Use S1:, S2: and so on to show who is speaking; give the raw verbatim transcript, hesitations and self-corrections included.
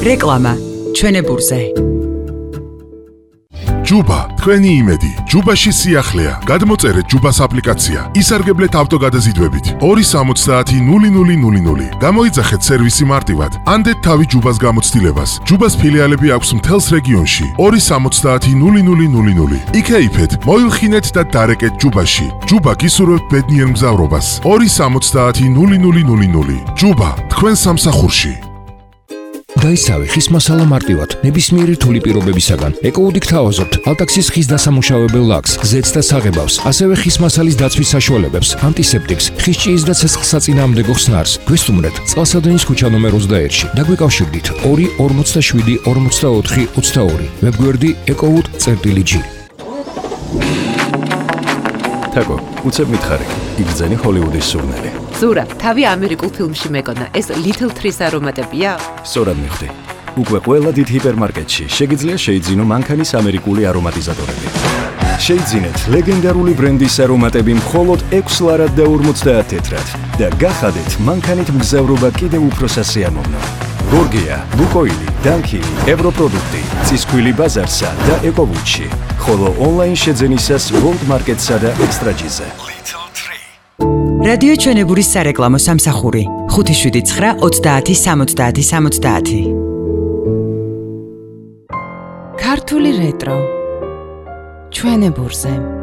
S1: რეკლამა ჩვენებურზე.
S2: ჯუბა, თქვენი იმედი. ჯუბაში სიახლეა. გადმოწერეთ ჯუბას აპლიკაცია. ისარგებლეთ ავტოგადაზიდვებით. ორი სამოცდაათი ნული ნული ნული ნული. გამოიძახეთ სერვისი მარტივად. ანდეთ თავი ჯუბას გამოცდილებას. ჯუბას ფილიალები აქვს მთელს რეგიონში. ორი სამოცდაათი ნული ნული ნული ნული. იქეიფეთ, მოილხინეთ და დარეკეთ ჯუბაში. ჯუბა გისურვებთ ბედნიერ მგზავრობას. ორი სამოცდაათი ნული ნული ნული ნული. ჯუბა, თქვენ სამსახურში.
S3: დაისავე ხის მასალა მარტივად, ნებისმიერი რთული პირობებისაგან. ეკოუდი გთავაზობთ ალტაქსის ხის დასამუშავებელ ლაქს, ზეთს და საღებავს, ასევე ხის მასალის დაცვის საშუალებებს, ანტისეპტიკს, ხის ჭიის და ცეცხლსაწინააღმდეგო ხსნარს. გვესტუმრეთ წყალსადენის ქუჩა ნომერ ოცდაერთში. დაგვიკავშირდით ორი ორმოცდაშვიდი ორმოცდაოთხი ოცდაორი. ვებგვერდი ecowood.gr.
S4: თაკო, უცებ მითხარი, იგრძენი ჰოლივუდის სურნელი.
S5: ზურა, თავი ამერიკულ ფილმში მეკონა, ეს Little Trees არომატებია?
S4: სწორად მიხვდი. უკვე ყველა დიდ ჰიპერმარკეტში შეგიძლია შეიძინო მანქანის ამერიკული არომატიზატორები. შეიძინეთ ლეგენდარული ბრენდის არომატები მხოლოდ ექვს ლარად და ორმოცდაათ თეთრად და გახადეთ მანქანით მგზავრობა კიდევ უფრო სასიამოვნო. გორგია, ლუკოილი, დანკილი, ევროპროდუქტი, წისქვილი ბაზარსა და ეკოვუდში, ხოლო ონლაინ შეძენისას World Market-სა და Extra-G-ზე.
S1: რადიო ჩვენებურის სარეკლამო სამსახური ხუთი შვიდი ცხრა ოცდაათი სამოცდაათი სამოცდაათი.
S6: ქართული რეტრო ჩვენებურზე.